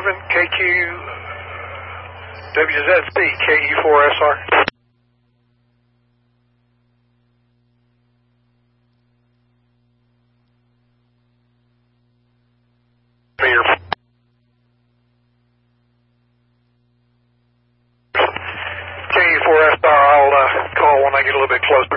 Marvin, KQ, WZC, KU4SR. KU4SR, I'll call when I get a little bit closer.